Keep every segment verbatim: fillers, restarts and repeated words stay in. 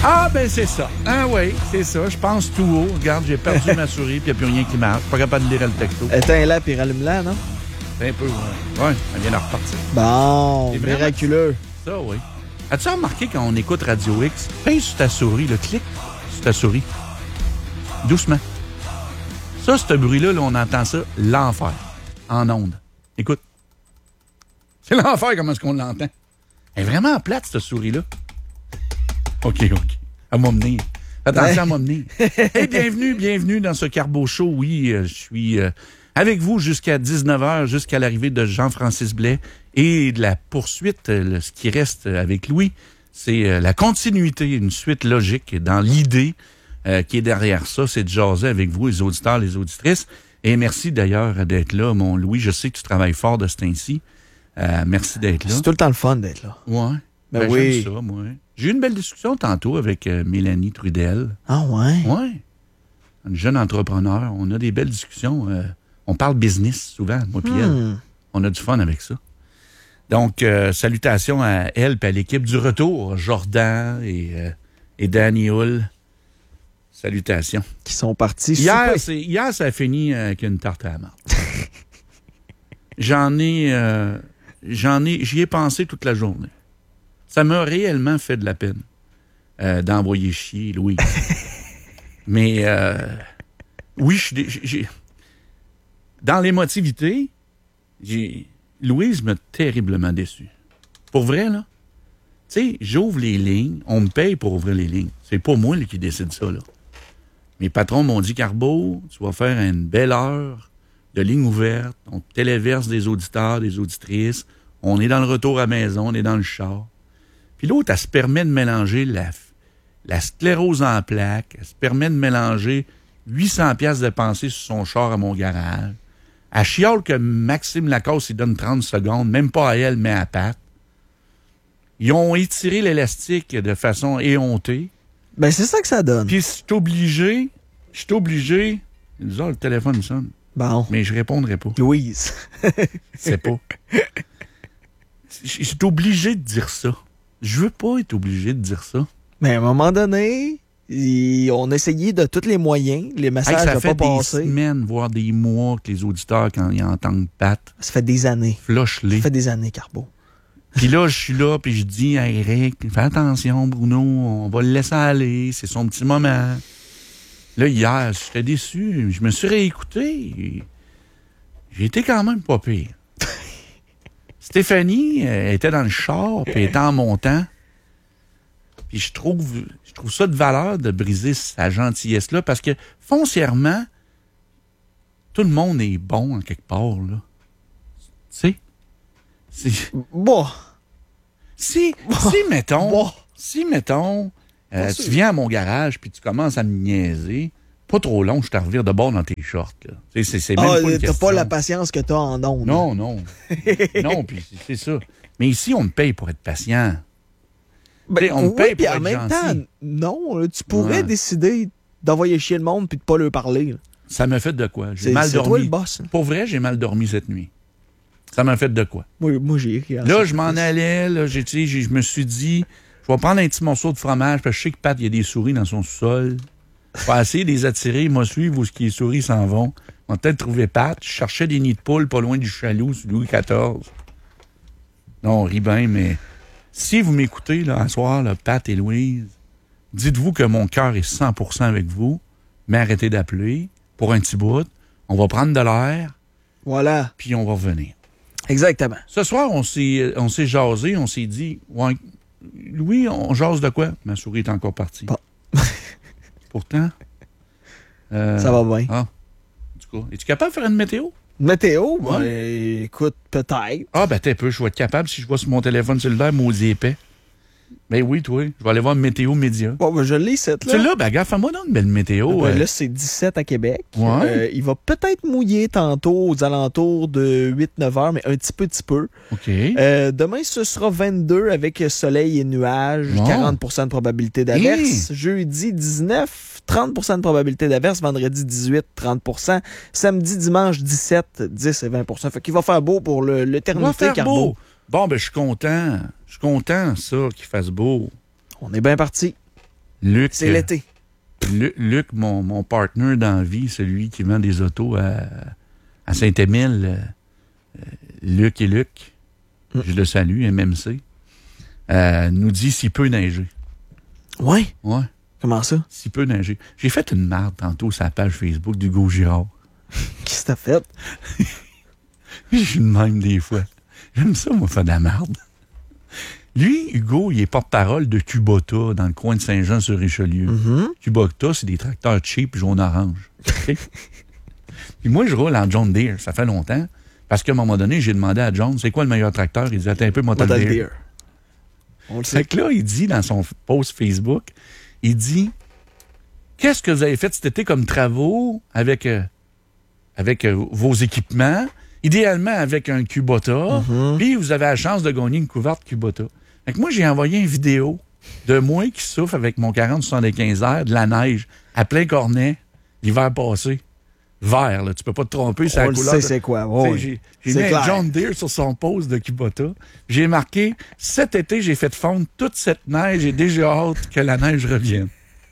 Ah, ben c'est ça. Ah oui, c'est ça. Je pense tout haut. Regarde, j'ai perdu ma souris, puis il n'y a plus rien qui marche. Pas capable de lire le texto. Éteins-la, puis rallume-la, non? C'est un peu, ouais. Ouais, elle vient de repartir. Bon, C'est vraiment miraculeux. Ça, oui. As-tu remarqué quand on écoute Radio X, pince sur ta souris, le clic sur ta souris. Doucement. Ça, ce bruit-là, là, on entend ça, l'enfer, en ondes. Écoute. C'est l'enfer, comment est-ce qu'on l'entend? Elle est vraiment plate, cette souris-là. OK, OK. Elle m'a mené. Attention, ouais. Elle m'a mené. Hey, bienvenue, bienvenue dans ce Carbo Show. Oui, euh, je suis euh, avec vous jusqu'à dix-neuf heures, jusqu'à l'arrivée de Jean-Francis Blais et de la poursuite. Euh, ce qui reste avec Louis, c'est euh, la continuité, une suite logique dans l'idée euh, qui est derrière ça. C'est de jaser avec vous, les auditeurs, les auditrices. Et merci d'ailleurs d'être là, mon Louis. Je sais que tu travailles fort de ce temps-ci. Euh, merci d'être là. C'est tout le temps le fun d'être là. Ouais. Ben, ben oui. J'aime ça, moi. J'ai eu une belle discussion tantôt avec euh, Mélanie Trudel. Ah ouais? Ouais. Une jeune entrepreneur. On a des belles discussions. Euh, on parle business souvent, moi puis hmm. elle. On a du fun avec ça. Donc, euh, salutations à elle et à l'équipe du retour, Jordan et, euh, et Danny Hull. Salutations. Qui sont partis. Hier, c'est, hier ça a fini avec une tarte à la menthe. J'en ai... Euh, j'en ai... J'y ai pensé toute la journée. Ça m'a réellement fait de la peine euh, d'envoyer chier Louis. Mais euh, oui, je suis... J'ai... Dans l'émotivité, j'ai... Louise m'a terriblement déçu. Pour vrai, là. Tu sais, j'ouvre les lignes, on me paye pour ouvrir les lignes. C'est pas moi là, qui décide ça, là. Mes patrons m'ont dit, Carbo, tu vas faire une belle heure de ligne ouverte, on téléverse des auditeurs, des auditrices, on est dans le retour à la maison, on est dans le char. Puis l'autre, elle se permet de mélanger la, la sclérose en plaques, elle se permet de mélanger huit cents piastres de pensée sur son char à mon garage. Elle chiale que Maxime Lacoste, il donne trente secondes, même pas à elle, mais à Pat. Ils ont étiré l'élastique de façon éhontée. Ben, c'est ça que ça donne. Puis je suis obligé, je suis obligé, disons, le téléphone sonne. Bon. Mais je répondrai pas. Louise. C'est pas. Je suis obligé de dire ça. Je veux pas être obligé de dire ça. Mais à un moment donné, il, on a essayé de tous les moyens. Les messages n'ont pas passé. Ça fait des semaines, voire des mois que les auditeurs, quand ils entendent Pat... Ça fait des années. Flush-les. Ça fait des années, Carbo. Puis là, je suis là, puis je dis à Eric, fais attention, Bruno, on va le laisser aller, c'est son petit moment. Là, hier, j'étais déçu. Je me suis réécouté. J'ai été quand même pas pire. Stéphanie elle était dans le char, puis elle était en montant. Puis je trouve, je trouve ça de valeur de briser sa gentillesse-là, parce que foncièrement, tout le monde est bon en quelque part, là. Tu sais? C'est... Bon. Si, bon. si, mettons, bon. si, mettons, euh, tu viens à mon garage puis tu commences à me niaiser, pas trop long, je te revire de bord dans tes shorts. Là. C'est, c'est, c'est même ah, pas une t'as question. Pas la patience que t'as en ondes. Non, non. non, puis c'est, c'est ça. Mais ici, on me paye pour être patient. Ben, on me oui, paye puis pour en être même gentil. temps, non, là, tu pourrais ouais. décider d'envoyer chier le monde puis de pas leur parler. Là. Ça m'a fait de quoi? J'ai c'est, mal c'est dormi. toi le boss. Hein? Pour vrai, j'ai mal dormi cette nuit. Ça m'a fait de quoi? Moi, moi j'ai ri. Là, je m'en allais, là, j'ai, j'ai, je me suis dit, je vais prendre un petit morceau de fromage, parce que je sais que Pat, il y a des souris dans son sous-sol. Je vais essayer de les attirer, moi suivre où les souris s'en vont. On va peut-être trouver Pat. Je cherchais des nids de poules pas loin du Chaloux, sur Louis quatorze. Non, on rit bien, mais si vous m'écoutez, là, à soir, là, Pat et Louise, dites-vous que mon cœur est cent pour cent avec vous, mais arrêtez d'appeler pour un petit bout. On va prendre de l'air. Voilà. Puis on va revenir. Exactement. Ce soir, on s'est, on s'est jasé, on s'est dit, ouais, Louis, on jase de quoi? Ma souris est encore partie. Bon. Pourtant. Euh, ça va bien. Ah, du coup. Es-tu capable de faire une météo? Météo? Ouais. Ben, écoute, peut-être. Ah, ben, t'es peu, je vais être capable si je vois sur mon téléphone cellulaire, maudit épais. Ben oui, toi. Je vais aller voir Météo Média. Bon, ben, je l'ai, cette là. Tu l'as? Ben, gars, fais-moi donc une belle météo. Ben, euh... Là, c'est dix-sept à Québec. Ouais. Euh, il va peut-être mouiller tantôt aux alentours de huit neuf heures, mais un petit peu, petit peu. OK. Euh, demain, ce sera vingt-deux avec soleil et nuages, bon. quarante pour cent de probabilité d'averse. Hey. Jeudi, dix-neuf, trente pour cent de probabilité d'averse. Vendredi, dix-huit, trente pour cent. Samedi, dimanche, dix-sept, dix et vingt pour cent. Fait qu'il va faire beau pour le, l'éternité, Carbo. Beau. Bon, ben, je suis content. Je suis content, ça, qu'il fasse beau. On est bien parti. Luc, C'est l'été. Luc, Luc mon, mon partner dans la vie, celui qui vend des autos à, à Saint-Émile, euh, Luc et Luc, mm. je le salue, M M C, euh, nous dit s'il peut neiger. Oui? Ouais. Comment ça? S'il peut neiger. J'ai fait une marde tantôt sur la page Facebook d'Hugo Girard. Qu'est-ce que t'as fait? Je suis de même des fois. J'aime ça, moi, faire de la marde. Lui, Hugo, il est porte-parole de Kubota dans le coin de Saint-Jean-sur-Richelieu. Mm-hmm. Kubota, c'est des tracteurs cheap jaune-orange. Okay? Puis moi, je roule en John Deere. Ça fait longtemps. Parce qu'à un moment donné, j'ai demandé à John, c'est quoi le meilleur tracteur? Il dit, attends un peu, Motel Deere. Deere. On le sait. Fait que là, il dit dans son post Facebook, il dit, qu'est-ce que vous avez fait cet été comme travaux avec, euh, avec euh, vos équipements? Idéalement avec un Kubota, mm-hmm. puis vous avez la chance de gagner une couverte Kubota. Fait que moi, j'ai envoyé une vidéo de moi qui souffle avec mon quarante soixante-quinze R de la neige à plein cornet l'hiver passé. Vert, là. Tu peux pas te tromper, c'est la couleur. On le sait, c'est quoi. Oh, oui. J'ai, j'ai mis un John Deere sur son post de Kubota. J'ai marqué, cet été, j'ai fait fondre toute cette neige. J'ai déjà hâte que la neige revienne.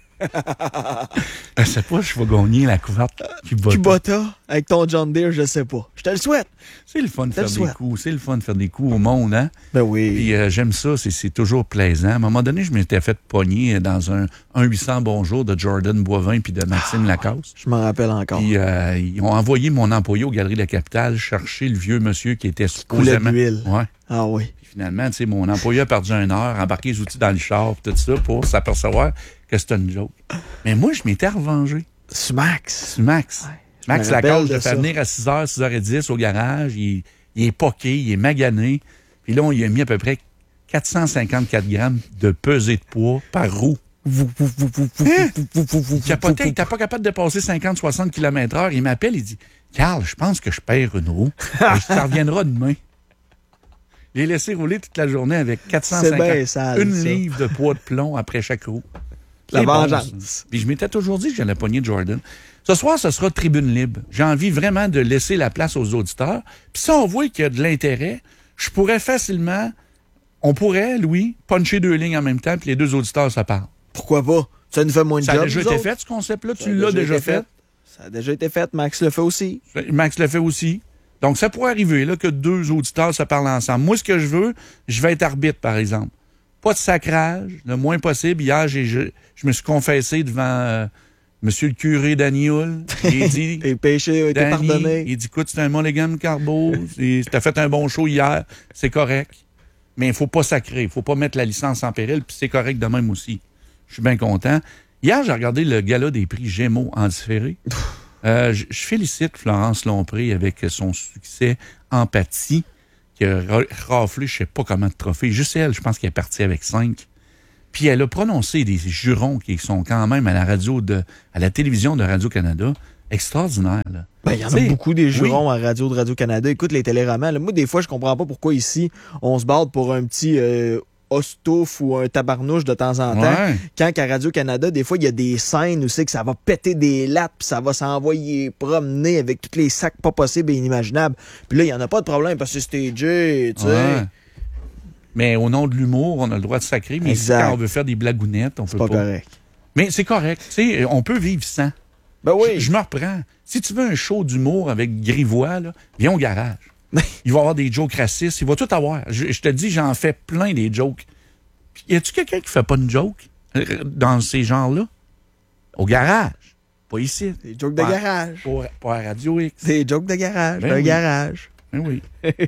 Je sais pas, je vais gagner la couverte Kubota. Kubota avec ton John Deere, je sais pas. Je te le souhaite. C'est le fun de faire des coups. C'est le fun de faire des coups au monde, hein? Ben oui. Puis euh, j'aime ça, c'est, c'est toujours plaisant. À un moment donné, je m'étais fait pogner dans un, un huit cents Bonjour de Jordan Boivin puis de Maxime Lacasse. Je m'en rappelle encore. Puis euh, ils ont envoyé mon employé aux Galeries de la Capitale chercher le vieux monsieur qui était supposément... Coulait d'huile. Ouais. Ah oui. Puis finalement, tu sais, mon employé a perdu une heure, embarqué les outils dans le char, tout ça, pour s'apercevoir que c'était une joke. Mais moi, je m'étais revengé. Sur Max. Sur Max. Ouais, Max Lacasse, je le fais venir à six heures, six heures dix au garage. Il, il est poqué, il est magané. Puis là, on lui a mis à peu près quatre cent cinquante-quatre grammes de pesée de poids par roue. Vous, vous, vous, vous, vous, hein? vous, vous, vous, vous, capoté, il n'était pas capable de passer cinquante à soixante kilomètres heure. Il m'appelle, il dit « Carl, je pense que je perds une roue. Ça reviendra demain. » Il est laissé rouler toute la journée avec quatre cent cinquante, sale, une ça. livre de poids de plomb après chaque roue. La vengeance. Puis je m'étais toujours dit que j'allais pogner Jordan. Ce soir, ce sera tribune libre. J'ai envie vraiment de laisser la place aux auditeurs. Puis si on voit qu'il y a de l'intérêt, je pourrais facilement, on pourrait, Louis, puncher deux lignes en même temps, puis les deux auditeurs se parlent. Pourquoi pas? Ça nous fait moins de ça job. Ça a déjà été fait, ce concept-là? Tu l'as déjà fait? fait? Ça a déjà été fait. Max le fait aussi. Max le fait aussi. Donc, ça pourrait arriver là, que deux auditeurs se parlent ensemble. Moi, ce que je veux, je vais être arbitre, par exemple. Pas de sacrage, le moins possible. Hier, j'ai, je, je me suis confessé devant euh, Monsieur le curé Daniel. Il dit... Tes péchés ont été pardonnés. Il dit, écoute, c'est un mollégame carbo. T'as fait un bon show hier. C'est correct. Mais il faut pas sacrer. Il faut pas mettre la licence en péril. Puis c'est correct de même aussi. Je suis bien content. Hier, j'ai regardé le gala des prix Gémeaux en différé. Euh, je, je félicite Florence Lompré avec son succès Empathie, qui a raflé je sais pas comment de trophées. Juste elle, je pense qu'elle est partie avec cinq. Puis elle a prononcé des jurons qui sont quand même à la radio de, à la télévision de Radio-Canada. Extraordinaire, là. Ben, il y en a beaucoup des jurons oui. à radio de Radio-Canada. Écoute, les téléromans, là, moi, des fois, je comprends pas pourquoi ici, on se barre pour un petit... Euh, Ostouf ou un tabarnouche de temps en temps. Ouais. Quand qu'à Radio-Canada, des fois, il y a des scènes où c'est que ça va péter des lattes puis ça va s'envoyer promener avec tous les sacs pas possibles et inimaginables. Puis là, il n'y en a pas de problème parce que c'est stagé, tu sais. Ouais. Mais au nom de l'humour, on a le droit de sacrer. Mais ici, quand on veut faire des blagounettes, on c'est peut pas. C'est pas correct. Mais c'est correct. Tu sais, on peut vivre sans. Ben oui. Je, je me reprends. Si tu veux un show d'humour avec Grivois, là, viens au garage. Il va y avoir des jokes racistes. Il va tout avoir. Je, je te dis, j'en fais plein des jokes. Y a-tu quelqu'un qui fait pas de joke dans ces genres-là? Au garage. Pas ici. Des jokes de pas, garage. Pas, pas à Radio X. Des jokes de garage. Ben un oui. garage. Ben oui.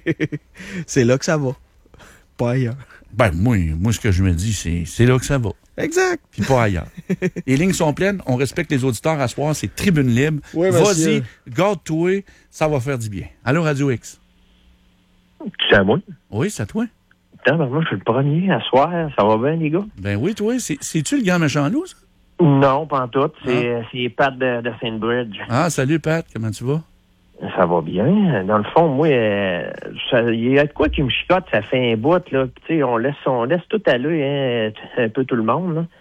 C'est là que ça va. Pas ailleurs. Ben, moi, moi ce que je me dis, c'est, c'est là que ça va. Exact. Puis pas ailleurs. Les lignes sont pleines. On respecte les auditeurs à soir. C'est tribune libre. Oui, vas-y, garde-toi. Ça va faire du bien. Allô, Radio X. C'est à moi? Oui, c'est à toi. Ben moi, je suis le premier à soir. Ça va bien, les gars? Ben oui, toi. C'est, c'est-tu le grand méchant loup, ça? Non, pas en tout. C'est, ah. c'est Pat de, de Saint-Bridge. Ah, salut, Pat. Comment tu vas? Ça va bien. Dans le fond, moi, euh, il y a de quoi qui me chicote. Ça fait un bout, là. Tu sais, on laisse, on laisse tout aller, hein, un peu tout le monde, là.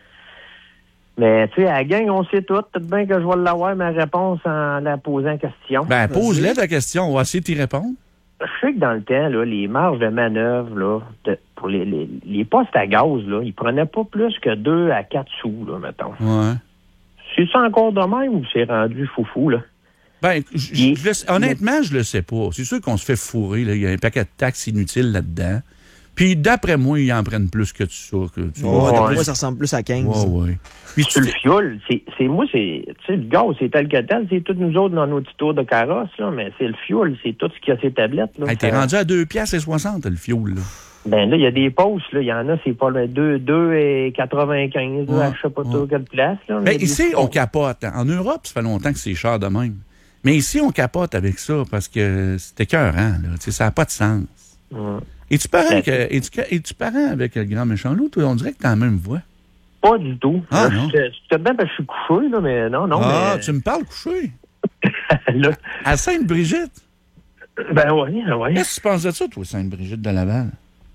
Mais, tu sais, à la gang, on sait tout. Peut-être bien que je vais l'avoir, ma réponse, en la posant question. Ben, pose-la ta question. On va essayer de t'y répondre. je sais que dans le temps, là, les marges de manœuvre, là, de, pour les, les, les postes à gaz, là, ils prenaient pas plus que deux à quatre sous, là, mettons. Ouais. C'est ça encore de même ou c'est rendu foufou, là? Ben, je, je, je le, honnêtement, je le sais pas. C'est sûr qu'on se fait fourrer, là. Il y a un paquet de taxes inutiles là-dedans. Puis, d'après moi, ils en prennent plus que ça. Que tu Ouais, vois. d'après moi, ça ressemble plus à quinze. Ouais, ouais. Puis, Sur le fioul, c'est, c'est moi, c'est, tu sais, le gaz, c'est tel que tel, c'est tous nous autres dans nos petits tours de carrosse, là, mais c'est le fioul, c'est tout ce qu'il y a ces tablettes, là. hey, t'es ça... rendu à deux piastres et soixante, le fioul, là. Ben là, il y a des postes, là, il y en a, c'est pas le deux, deux et quatre-vingt-quinze, Ouais, là, je sais pas ouais. trop quelle place, là. Ben, mais ici, des... on capote. En Europe, ça fait longtemps que c'est cher de même. Mais ici, on capote avec ça parce que c'est écœurant, là. Tu sais, ça n'a pas de sens. Ouais. Es-tu parent, que, es-tu, es-tu parent avec le grand méchant loup? Toi, on dirait que t'as la même voix. Pas du tout. Ah, là, non. je te bien parce que je suis couché, là, mais non, non, ah, mais... tu me parles couché? là, À Sainte-Brigitte? ben oui, oui. Qu'est-ce que tu penses de ça, toi, Sainte-Brigitte de Laval?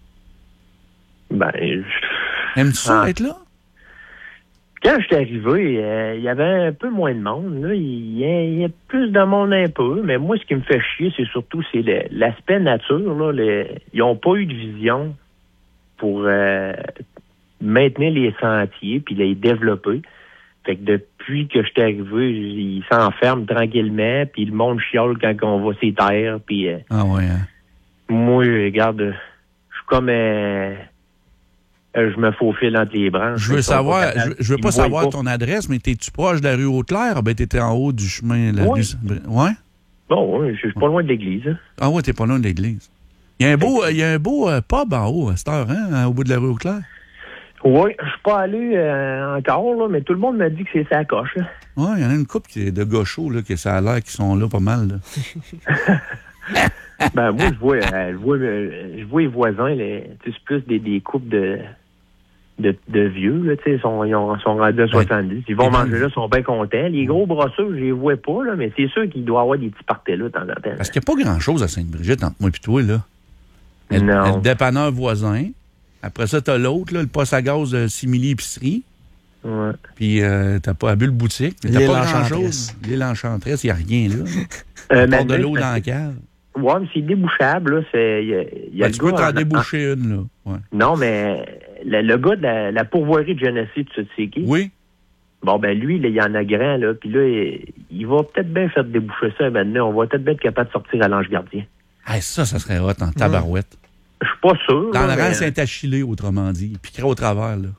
Ben, je... Aimes-tu ça, Ah. être là? Quand je suis arrivé, euh, il y avait un peu moins de monde. Là. Il, y a, il y a plus de monde un peu, mais moi, ce qui me fait chier, c'est surtout c'est le- l'aspect nature. Là, les, ils n'ont pas eu de vision pour euh, maintenir les sentiers puis les développer. Fait que depuis que je suis arrivé, ils s'enferment tranquillement, puis le monde chiale quand on va s'y terre. Puis euh, Ah ouais, hein? moi, regarde, je suis comme... Euh, Euh, je me faufile entre les branches. Je veux Ils sont savoir, pas capables. je, je veux Ils pas me voient savoir pas. ton adresse, mais t'es-tu proche de la rue Haute-Claire? Ah, ben, t'étais en haut du chemin. La Oui. rue- Ouais? Bon, oui, je suis pas loin de l'église. Hein. Ah ouais, t'es pas loin de l'église. Il y a un beau, il y a un beau euh, pub en haut, à cette heure, hein, au bout de la rue Haute-Claire. Oui, je suis pas allé euh, encore, là, mais tout le monde m'a dit que c'est sa coche. Là. Ouais, il y en a une couple qui est de gauchos, là, que ça a l'air qui sont là pas mal, là. Ben, moi, je vois, euh, je vois, euh, je vois les voisins, les, tu sais, c'est plus des, des couples de, de, de vieux, là, tu sais, ils sont, ils ont- sont rendus à soixante-dix. Ils vont ben, manger là, ils sont bien contents. Les gros brosseux, je les vois pas, là, mais c'est sûr qu'il doit y avoir des petits parties là, de temps en temps. Parce qu'il n'y a pas grand-chose à Sainte-Brigitte entre moi et toi, là. Le, Non. le dépanneur voisin. Après ça, t'as l'autre, là, le poste à gaz de simili-épicerie. Ouais. Puis euh, t'as pas la bulle boutique. Mais t'as L'île pas Enchanteresse. grand-chose. L'île Enchanteresse, il n'y a rien, là. Euh, On porte de maintenant, l'eau c'est- dans la cave. Ouais, mais c'est débouchable, là. C'est, il y a, il y a Ben, le tu peux gars t'en en- déboucher une, là. Ouais. en- Non, mais le, le gars de la, la pourvoirie de Genesee, tu sais c'est qui? Oui? Bon, ben lui, là, il y en a grand, là. Puis là, il, il va peut-être bien faire déboucher ça maintenant. On va peut-être bien être capable de sortir à l'Ange Gardien. Ah, ça, ça serait hot en tabarouette. Je suis pas sûr. Dans là, le rang mais- Saint-Achillé, autrement dit. Puis crée au travers, là.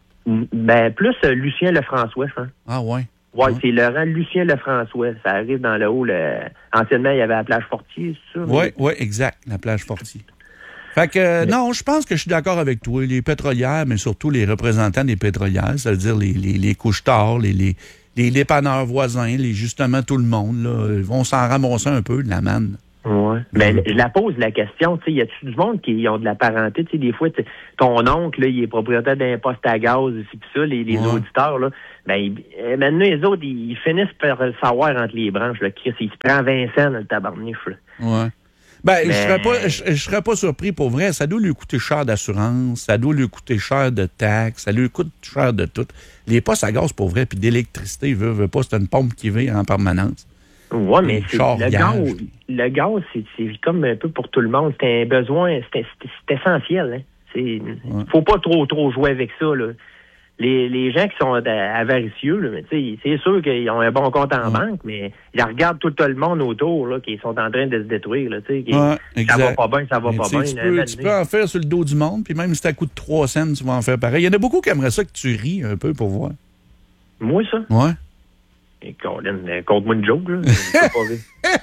Ben, plus euh, Lucien Lefrançois, je pense. Ah, ouais. Ouais, Ouais. c'est le rang Lucien Lefrançois. Ça arrive dans le haut. Le... Anciennement, il y avait la plage Fortier, c'est ça? Oui, oui, exact. La plage Fortier. Fait que, euh, non, je pense que je suis d'accord avec toi. Les pétrolières, mais surtout les représentants des pétrolières, c'est-à-dire les, les, les couches-tard, les, les, les dépanneurs voisins, les, justement tout le monde, là, vont s'en ramasser un peu de la manne. Ouais. Ben, je la pose la question, tu sais, y a-tu du monde qui ont de la parenté, tu sais, des fois, tu sais, ton oncle, là, il est propriétaire d'un poste à gaz, ici pis ça, les, les Ouais. auditeurs, là, ben, ils- euh, maintenant, les autres, ils, ils finissent par le savoir entre les branches, là, Chris, il se prend vingt cents dans le tabarnouche, là. Ouais. Ben, je Mais- serais pas, je, je serais pas surpris pour vrai. Ça doit lui coûter cher d'assurance, ça doit lui coûter cher de taxes, ça lui coûte cher de tout. Les postes à gaz, pour vrai, puis d'électricité, veut, veut pas, c'est une pompe qui vit en permanence. Ouais, mais Les c'est, chars le gaz, gaz, puis- le gaz, c'est, c'est comme un peu pour tout le monde. C'est un besoin, c'est, c'est, c'est essentiel, hein. C'est, faut pas trop, trop jouer avec ça, là. Les, les gens qui sont euh, avaricieux, là, mais tu sais, c'est sûr qu'ils ont un bon compte en Ouais. banque, mais ils regardent tout, tout le monde autour, là, qui sont en train de se détruire, là, tu sais. qui- Ouais, ça exact. va pas bien, ça va Mais pas tu sais, bien. Tu là, peux, maintenant. tu peux en faire sur le dos du monde, puis même si ça coûte trois cents, tu vas en faire pareil. Il y en a beaucoup qui aimeraient ça que tu ris un peu pour voir. Moi, ça? Ouais. Et Colin, euh, compte-moi une joke, là. J'ai pas vu.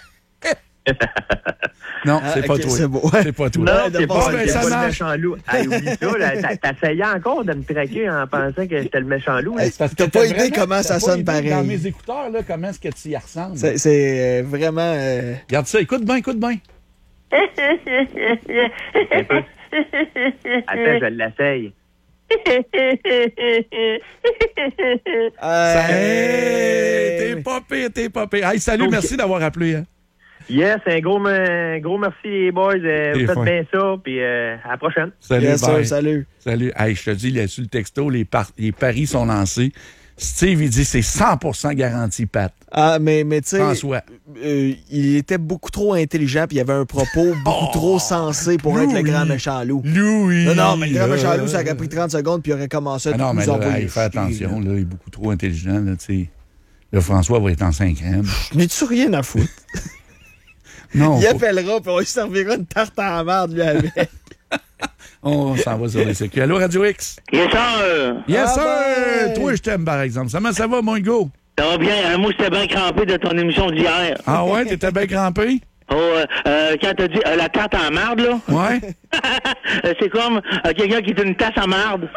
Non, Ah, c'est pas ok, toi. c'est beau. Ouais. C'est pas toi. Non, de c'est pas pas, ça, c'est ça pas le marche. méchant loup. Hey, oublie ça, là. T'a- T'essayais encore de me traquer en pensant que j'étais le méchant loup. là. Hey, Parce que T'as pas idée vraiment- comment t'as ça pas sonne idée pareil. Dans mes écouteurs, là, comment est-ce que tu y ressembles? C'est, c'est euh, vraiment... euh, Regarde ça, écoute bien, écoute bien. Un peu. Attends, je l'essaye. euh, Hey, t'es pas pire, t'es pas pire. Hey, salut, Donc- merci d'avoir appelé. Hein. Yes, un gros, un gros merci, les boys. Euh, T'es vous faites fin. bien ça, puis euh, à la prochaine. Salut, Bien sûr, bye. salut. Salut. Hey, je te dis, là, sur le texto, les, par- les paris sont lancés. Steve, il dit c'est cent pour cent garanti, Pat. Ah, mais, mais tu sais, François. euh, il était beaucoup trop intelligent puis il avait un propos beaucoup Oh, trop sensé pour Louis. être le grand méchant loup. Louis! Non, non, mais le grand méchant loup, euh, ça aurait pris trente secondes puis il aurait commencé à Ah non, mais nous là, envoyer. il fait attention, là, il est beaucoup trop intelligent, là, tu sais. Là, François va être en cinq crèmes. N'as-tu rien à foutre? Non, Il faut- appellera puis on lui servira une tarte à la merde, lui, avec. on s'en va sur les circuits. Allô, Radio X? Yes, sir. Yes, Ah sir! ben! Toi, je t'aime, par exemple. Comment ça va, mon Hugo? Ça va bien. Euh, moi, j'étais bien crampé de ton émission d'hier. Ah ouais, t'étais bien crampé? Oh, euh, euh, quand t'as dit euh, la tarte en marde, là, Ouais? euh, c'est comme euh, quelqu'un qui est une tasse en marde.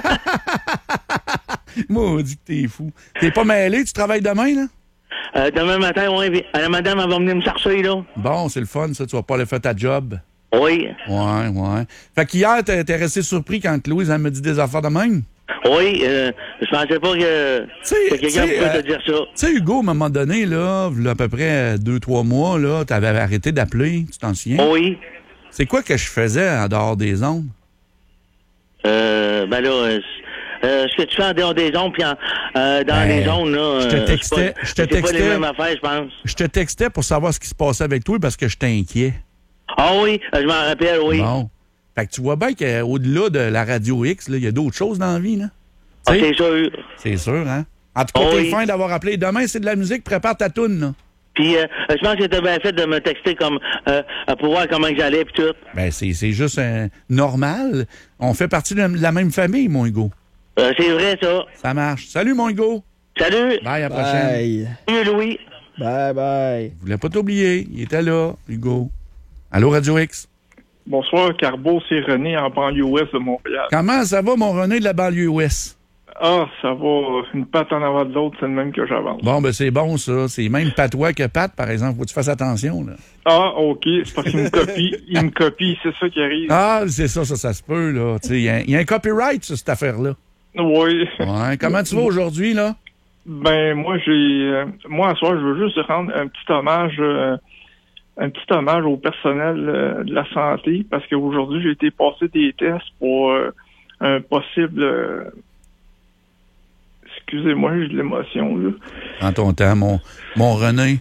Moi, on dit que t'es fou. T'es pas mêlé, tu travailles demain, là? Euh, demain matin, oui, puis, euh, la madame, elle va venir me chercher, là. Bon, c'est le fun, ça. Tu vas pas aller faire ta job. Oui. Ouais, ouais. Fait qu'hier, t'es t'es resté surpris quand Louise, elle me dit des affaires de même? Oui, euh, je pensais pas que, sais, que quelqu'un tu sais, pouvait euh, te dire ça. Tu sais, Hugo, à un moment donné, là, il y a à peu près deux, trois mois, là, t'avais arrêté d'appeler, tu t'en souviens? Oui. C'est quoi que je faisais en dehors des ondes? Euh, ben là, euh, euh, ce que tu fais en dehors des ondes, puis en, euh, dans Ben, les zones, là. je te euh, textais- c'est pas- je te c'est textais. pas les mêmes affaires, je pense. Je te textais pour savoir ce qui se passait avec toi parce que j'étais inquiet. Ah oui, euh, je m'en rappelle, oui. Bon. Fait que tu vois bien qu'au-delà de la Radio X, là, il y a d'autres choses dans la vie, là. Ah, Tu sais? c'est sûr. C'est sûr, hein? En tout cas, Oh t'es oui. fin d'avoir appelé. Demain, c'est de la musique, prépare ta toune, là. Puis, euh, je pense que t'as bien fait de me texter comme euh, pour voir comment que j'allais, puis tout. Ben, c'est c'est juste euh, normal. On fait partie de la même famille, mon Hugo. Euh, c'est vrai, ça. Ça marche. Salut, mon Hugo. Salut. Bye, à la prochaine. Bye. Salut, Louis. Bye, bye. Je voulais pas t'oublier. Il était là, Hugo. Allô, Radio X? Bonsoir, Carbo, c'est René en banlieue ouest de Montréal. Comment ça va, mon René de la banlieue ouest? Ah, ça va, une patte en avant de l'autre, c'est le même que j'avance. Bon, ben c'est bon, ça. C'est même patois que Pat, par exemple. Faut que tu fasses attention, là. Ah, OK, c'est parce qu'il me copie, il me copie, c'est ça qui arrive. Ah, c'est ça, ça, ça se peut, là. Tu sais, il y a- il y, a un copyright sur cette affaire-là. Oui. Ouais. Comment tu vas aujourd'hui, là? Ben, moi, j'ai, euh, moi, à soir, je veux juste rendre un petit hommage, euh, un petit hommage au personnel euh, de la santé, parce qu'aujourd'hui, j'ai été passer des tests pour euh, un possible, euh, excusez-moi, j'ai de l'émotion, là. En ton temps, mon, mon René.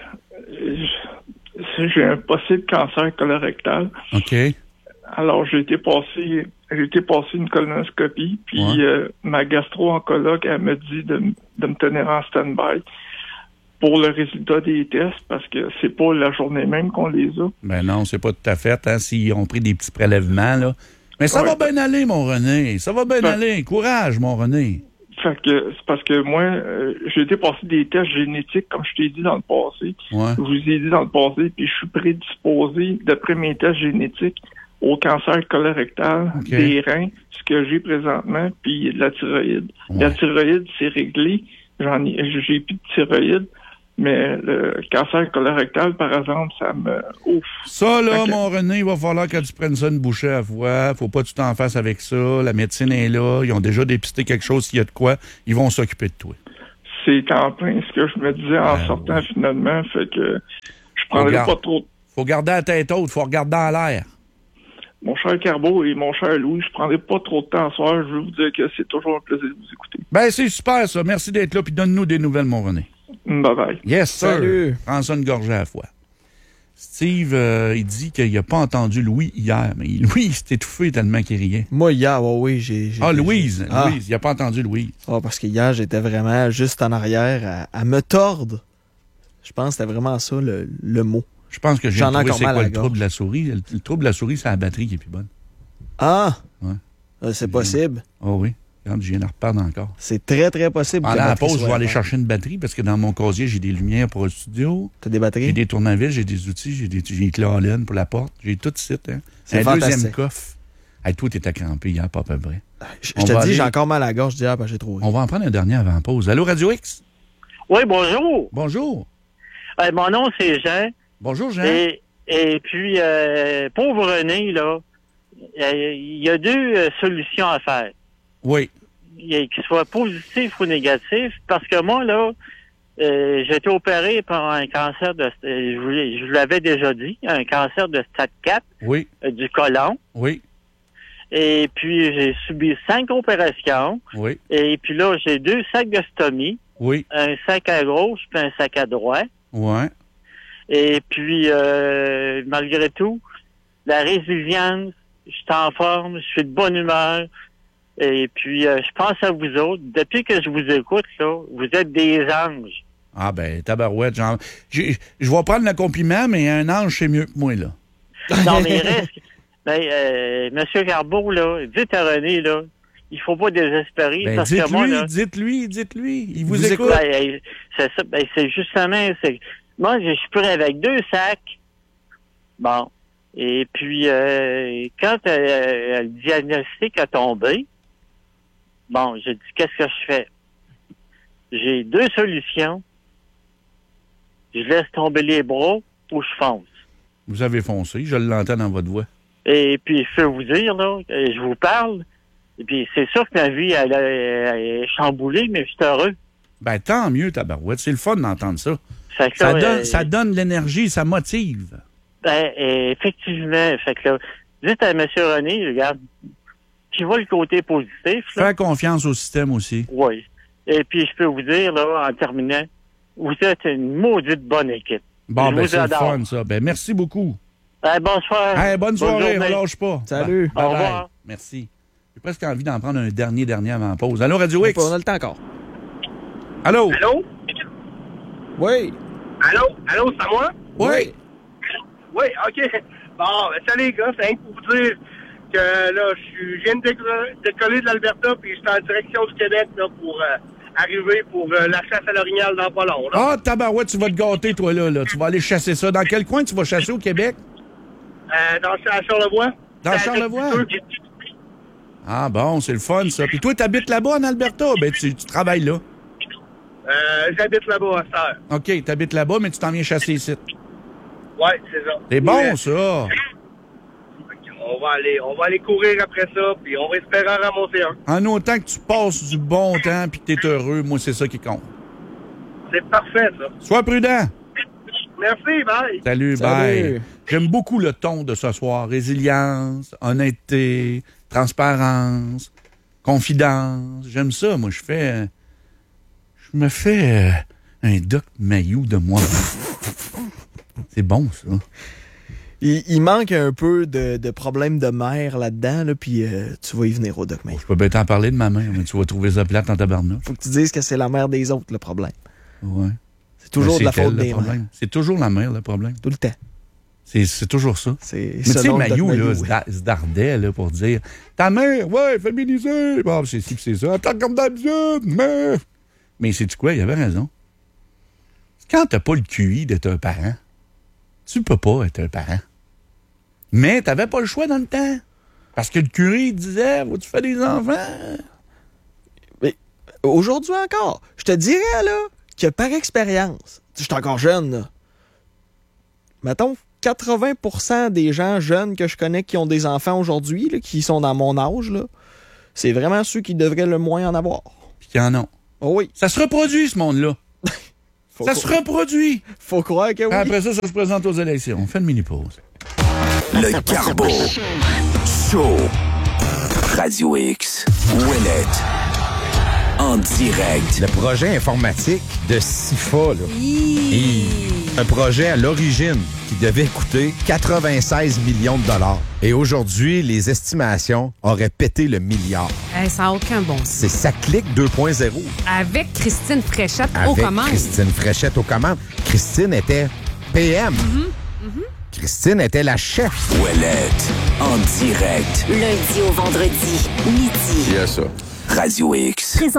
Je- J'ai un possible cancer colorectal. OK. Alors, j'ai été passer, j'ai été passer une colonoscopie, puis Ouais. euh, ma gastro-oncologue, elle me dit de, m- de me tenir en stand-by pour le résultat des tests, parce que c'est pas la journée même qu'on les a. Ben non, c'est pas tout à fait, hein, s'ils ont pris des petits prélèvements, là. Mais ça Ouais. va bien aller, mon René. Ça va bien Ben- aller. Courage, mon René. Fait que c'est parce que moi, euh, j'ai été passer des tests génétiques, comme je t'ai dit dans le passé. Ouais. Je vous ai dit dans le passé, puis je suis prédisposé, d'après mes tests génétiques, au cancer colorectal, OK. des reins, ce que j'ai présentement, puis de la thyroïde. Ouais. La thyroïde, c'est réglé. J'en ai, j'ai plus de thyroïde, mais le cancer colorectal, par exemple, ça me ouf. Ça, là, Ok. mon René, il va falloir que tu prennes ça une bouchée à la fois. Faut pas que tu t'en fasses avec ça. La médecine est là. Ils ont déjà dépisté quelque chose. S'il y a de quoi, ils vont s'occuper de toi. C'est en plein ce que je me disais en Ben sortant oui. finalement, fait que je prendrais Regarde. pas trop. Faut garder la tête haute. Faut regarder dans l'air. Mon cher Carbo et mon cher Louis, je prendrai pas trop de temps ce soir. Je veux vous dire que c'est toujours un plaisir de vous écouter. Ben, c'est super, ça. Merci d'être là. Puis donne-nous des nouvelles, mon René. Bye bye. Yes, sir. Salut. Prends ça une gorgée à la fois. Steve, euh, il dit qu'il n'a pas entendu Louis hier. Mais Louis, il s'est étouffé tellement qu'il riait. Moi, hier, ouais, oui, j'ai... j'ai- Ah, Louise. Ah. Louise, il n'a pas entendu Louise. Ah, parce que hier, j'étais vraiment juste en arrière à, à me tordre. Je pense que c'était vraiment ça, le, le mot. Je pense que j'ai J'en ai trouvé encore c'est mal quoi à le la trouble gorge. de la souris. Le, le trouble de la souris, c'est la batterie qui est plus bonne. Ah! Ouais. Euh, c'est possible. Oh oui. Regarde, je viens de reprendre encore. C'est très, très possible. Pendant que la batterie pause, je soit vais aller erreur. chercher une batterie parce que dans mon casier, j'ai des lumières pour le studio, T'as des j'ai batteries? des tournevis, j'ai des outils, j'ai des, j'ai des clés en laine pour la porte. J'ai tout site. Hein. C'est un fantastique. deuxième coffre. Hey, toi, t'étais crampé hier, pas à peu près. Je On je te va dis, aller- j'ai encore mal à la gorge d'hier parce que j'ai trop ri. On va en prendre un dernier avant pause. Allô, Radio X? Oui, bonjour. Bonjour. Euh, mon nom, c'est Jean. Bonjour, Jean. Et, et puis, euh, pauvre René, là, euh, il y a deux euh, solutions à faire. Oui. Il y a- Qu'il soit positif ou négatif. Parce que moi, là, euh, j'ai été opéré par un cancer de... euh, Je vous, l'ai- je vous l'avais déjà dit, un cancer de stade quatre Oui. euh, du côlon. Oui. Et puis, j'ai subi cinq opérations. Oui. Et puis là, j'ai deux sacs de stomie. Oui. Un sac à gauche puis un sac à droite. Ouais. Et puis, euh, malgré tout, la résilience, je suis en forme, je suis de bonne humeur. Et puis, euh, je pense à vous autres. Depuis que je vous écoute, là, vous êtes des anges. Ah ben, tabarouette, genre... Je je vais prendre le compliment, mais un ange, c'est mieux que moi, là. Non, mais il reste... Ben, euh, Monsieur Garbeau, là, dites à René, là, il faut pas désespérer. Ben, parce que dites-lui, moi, là, dites-lui, dites-lui. Il vous, vous écoute. Ben, euh, c'est ça, ben, c'est justement, c'est, moi, je suis prêt avec deux sacs. Bon. Et puis, euh, quand euh, le diagnostic a tombé, bon, j'ai dit, qu'est-ce que je fais? J'ai deux solutions. Je laisse tomber les bras ou je fonce. Vous avez foncé, je l'entends dans votre voix. Et puis, je peux vous dire, là, je vous parle, et puis c'est sûr que ma vie, elle, elle est chamboulée, mais je suis heureux. Ben, tant mieux, tabarouette. C'est le fun d'entendre ça. Fait que Ça là, donne, euh, ça donne l'énergie, ça motive. Ben, euh, effectivement. Fait que là, dites à M. René, regarde, tu vois le côté positif, là. Faire confiance au système aussi. Oui. Et puis, je peux vous dire, là, en terminant, vous êtes une maudite bonne équipe. Bon, Je ben, vous c'est le adore. fun, ça. Ben, merci beaucoup. Hey, bonsoir. Hey, bonne soirée, on journée. lâche pas. Salut. Bye, Au bye. revoir. Merci. J'ai presque envie d'en prendre un dernier, dernier avant la pause. Allô, Radio X? On a le temps encore. Allô? Allô? Oui. Allô? Allô, c'est à moi? Oui. Oui, OK. Bon, ben, salut les gars, c'est rien que pour vous dire que là, je suis- je viens de déco- décoller de l'Alberta, puis je suis en direction du Québec là, pour euh, arriver pour euh, la chasse à l'orignal dans pas long. Là. Ah, tabarouette, tu vas te gâter, toi, là, là. Tu vas aller chasser ça. Dans quel coin tu vas chasser au Québec? Euh, dans à Charlevoix. Dans À Charlevoix? Deux. Ah, bon, c'est le fun, ça. Puis toi, t'habites là-bas, en Alberta? Ben, tu, tu travailles là. Euh, J'habite là-bas à cette heure. OK, t'habites là-bas, mais tu t'en viens chasser ici. Ouais, c'est ça. C'est bon, Ouais. ça. On va aller, on va aller courir après ça, puis on va espérer en ramasser un. En autant que tu passes du bon temps puis que t'es heureux, moi, c'est ça qui compte. C'est parfait, ça. Sois prudent. Merci, bye. Salut, Salut. bye. J'aime beaucoup le ton de ce soir. Résilience, honnêteté, transparence, confidence. J'aime ça. Moi, je fais... Je me fais euh, un Doc Mayou de moi. C'est bon, ça. Il, il manque un peu de, de problèmes de mère là-dedans, là, puis euh, tu vas y venir au Doc May. Je peux bien t'en parler de ma mère, mais tu vas trouver ça plate en tabarnak. Faut que tu dises que c'est la mère des autres, le problème. Ouais. C'est toujours Mais de la c'est faute elle, le des mères. problème. C'est toujours la mère, le problème. Tout le temps. C'est, c'est toujours ça. C'est Mais tu sais, selon le Doc Mayou, là, Mayou, se ouais. da- se dardait, là, pour dire ta mère, ouais, féminisée. Bon, c'est ci, pis c'est ça. Attends, comme d'habitude, mais. Mais c'est-tu quoi? Il avait raison. Quand t'as pas le Q I d'être un parent, tu peux pas être un parent. Mais t'avais pas le choix dans le temps. Parce que le curé il disait, faut-tu faire des enfants? Aujourd'hui encore, je te dirais là que par expérience, je suis encore jeune, là. Mettons, quatre-vingts pour cent des gens jeunes que je connais qui ont des enfants aujourd'hui, là, qui sont dans mon âge, là, c'est vraiment ceux qui devraient le moins en avoir. Puis qu'il y en a. Oh oui. Ça se reproduit, ce monde-là. Faut Ça cro- se reproduit. Faut croire que oui. Après ça, ça se présente aux élections. On fait une mini-pause. Le Carbo Show. Radio X. Ouellette. En direct. Le projet informatique de SIFA, là. Et un projet à l'origine qui devait coûter quatre-vingt-seize millions de dollars. Et aujourd'hui, les estimations auraient pété le milliard. Hey, ça n'a aucun bon sens. C'est Ça clique deux point zéro. Avec Christine Fréchette aux Avec commandes. Christine Fréchette aux commandes. Christine était P M. Christine était la chef. Ouellette. En direct. Lundi au vendredi, midi. Yes, ça. Radio X.